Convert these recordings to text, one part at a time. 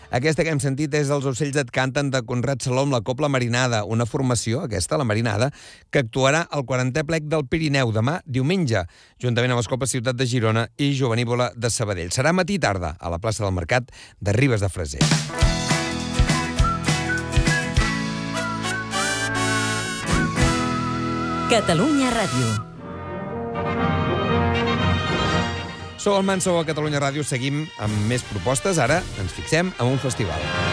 Aquesta que hem sentit és Els ocells et canten, de Conrad Saló, amb la Cobla Marinada, una formació, aquesta, la Marinada, que actuarà al 40è plec del Pirineu demà, diumenge, juntament amb les Coples Ciutat de Girona i Jovenívola de Sabadell. Serà matí i tarda a la plaça del Mercat de Ribes de Freser. Catalunya Ràdio. Sou el Man, sou a Catalunya Ràdio. Seguim amb més propostes. Ara ens fixem en un festival.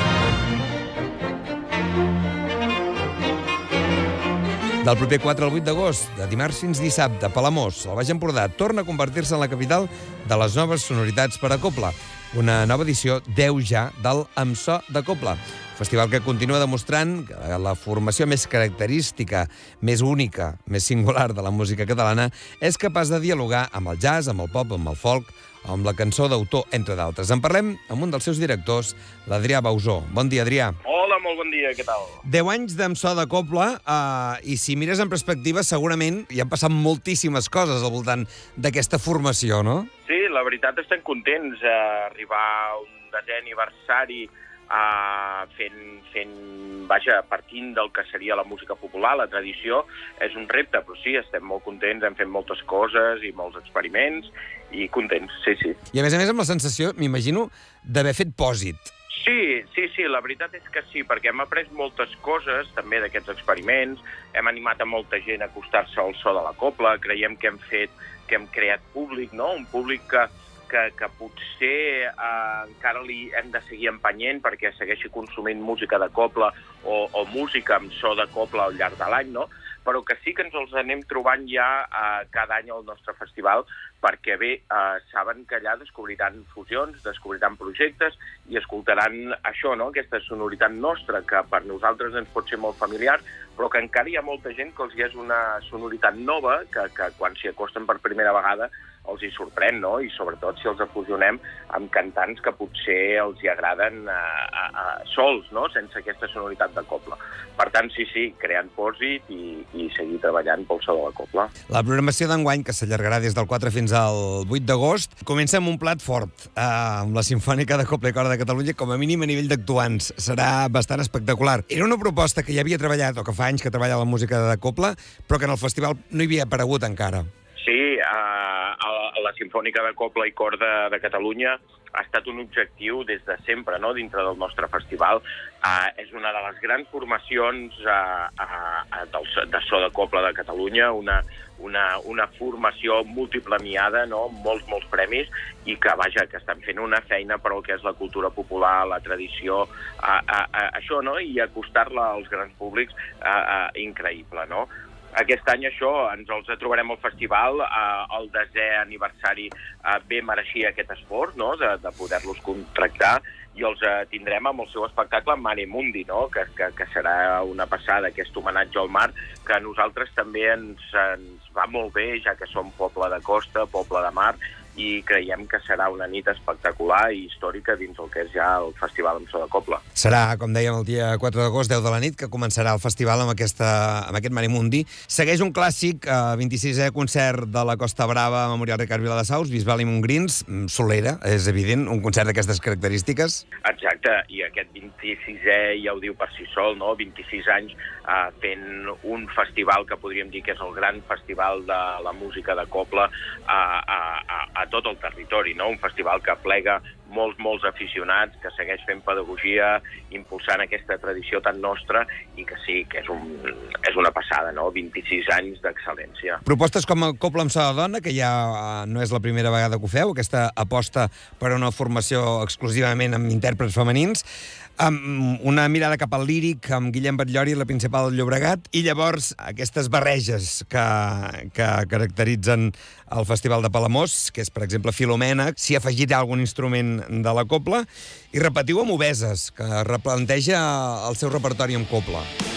Del proper 4 al 8 d'agost, de dimarts fins dissabte, Palamós, el Baix Empordà, torna a convertir-se en la capital de les noves sonoritats per a Cobla. Una nova edició, 10 ja, del Amb So de Cobla. Festival que continua demostrant que la formació més característica, més única, més singular de la música catalana és capaç de dialogar amb el jazz, amb el pop, amb el folk, amb la cançó d'autor, entre d'altres. En parlem amb un dels seus directors, l'Adrià Bausó. Bon dia, Adrià. Hola, molt bon dia, què tal? 10 anys d'Amb So de Cobla, i si mires en perspectiva, segurament hi han passat moltíssimes coses al voltant d'aquesta formació, no? Sí, la veritat estem contents d'arribar a un 10è aniversari partint del que seria la música popular, la tradició. És un repte, però sí, estem molt contents, hem fet moltes coses i molts experiments, i contents, sí. I a més amb la sensació, m'imagino, d'haver fet pòsit. Sí, la veritat és que sí, perquè hem après moltes coses també d'aquests experiments, hem animat a molta gent a acostar-se al so de la cobla, creiem que hem creat públic, no? Un públic que potser encara li hem de seguir empenyent perquè segueixi consumint música de cobla o música amb so de cobla al llarg de l'any, no? Però que sí que ens els anem trobant ja cada any al nostre festival, perquè bé, saben que allà descobriran fusions, descobriran projectes i escoltaran això, no? Aquesta sonoritat nostra, que per nosaltres ens pot ser molt familiar, però que encara hi ha molta gent que els hi és una sonoritat nova, que quan s'hi acosten per primera vegada els hi sorprèn, no? I sobretot si els afusionem amb cantants que potser els hi agraden sols, no? Sense aquesta sonoritat de cobla. Per tant, sí, creant pòsit i seguir treballant pel so de la cobla. La programació d'enguany, que s'allargarà des del 4 fins al 8 d'agost, comença amb un plat fort, amb la Simfònica de Cobla i Corda de Catalunya, com a mínim a nivell d'actuants. Serà bastant espectacular. Era una proposta que ja havia treballat, o que fa anys que treballa la música de cobla, però que en el festival no hi havia aparegut encara. Sí, la Simfònica de Cobla i Corda de Catalunya ha estat un objectiu des de sempre, no?, dintre del nostre festival. És una de les grans formacions de so de cobla de Catalunya, una formació multipremiada, no?, molts premis, i que, vaja, que estan fent una feina per al que és la cultura popular, la tradició, això, no?, i acostar-la als grans públics, increïble, no? Aquest any això, ens els trobarem al festival, el 10è aniversari bé mereixia aquest esforç, no?, de poder-los contractar, i els tindrem amb el seu espectacle Mare Mundi, no?, que serà una passada, aquest homenatge al mar, que a nosaltres també ens va molt bé, ja que som poble de costa, poble de mar, i creiem que serà una nit espectacular i històrica dins el que és ja el Festival Amb So de Cobla. Serà, com dèiem, el dia 4 d'agost, 10 de la nit, que començarà el festival amb aquest Mare Mundi. Segueix un clàssic, 26è concert de la Costa Brava, Memorial Ricard Viladassaus, Bisbal i Montgrins, Solera, és evident, un concert d'aquestes característiques. Exacte, i aquest 26è ja ho diu per si sol, no? 26 anys fent un festival que podríem dir que és el gran festival de la música de cobla a tot el territori, no? Un festival que aplega molts aficionats, que segueix fent pedagogia, impulsant aquesta tradició tan nostra, i que sí, que és una passada, no? 26 anys d'excel·lència. Propostes com el Cobla amb So de Dona, que ja no és la primera vegada que ho feu, aquesta aposta per a una formació exclusivament amb intèrprets femenins, amb una mirada cap al líric, amb Guillem Batllori i la Principal del Llobregat, i llavors aquestes barreges que caracteritzen el Festival de Palamós, que és, per exemple, Filomena, s'hi afegirà algun instrument de la cobla, i repetiu amb Obeses, que replanteja el seu repertori amb cobla.